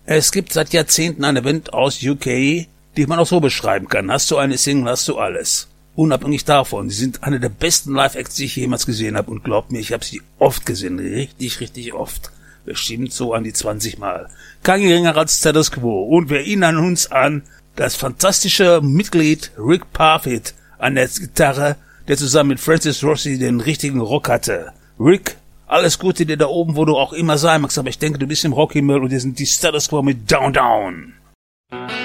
Es gibt seit Jahrzehnten eine Band aus UK, die man auch so beschreiben kann. Hast du eine Single, hast du alles. Unabhängig davon, sie sind eine der besten Live-Acts, die ich jemals gesehen habe. Und glaubt mir, ich habe sie oft gesehen. Richtig oft. Bestimmt so an die 20 Mal. Kein geringer als Status Quo. Und wir erinnern uns an das fantastische Mitglied Rick Parfitt an der Gitarre, der zusammen mit Francis Rossi den richtigen Rock hatte. Rick, alles Gute dir da oben, wo du auch immer sein magst, aber ich denke, du bist im Rockhimmel und wir sind die Status Quo mit Down Down.